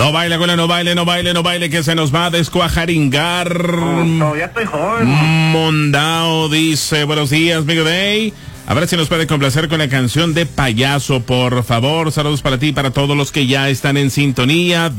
No baile, abuela, no baile, no baile, no baile, que se nos va a descuajaringar. Ya estoy joven. Mondao dice, buenos días, Migo Day. A ver si nos puede complacer con la canción de Payaso, por favor. Saludos para ti y para todos los que ya están en sintonía.